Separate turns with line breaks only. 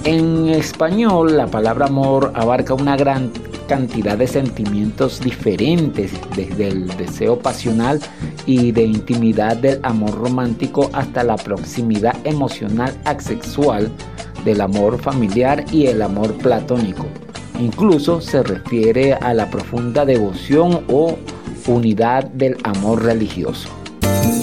En español, la palabra amor abarca una gran cantidad de sentimientos diferentes, desde el deseo pasional y de intimidad del amor romántico hasta la proximidad emocional asexual del amor familiar y el amor platónico. Incluso se refiere a la profunda devoción o unidad del amor religioso.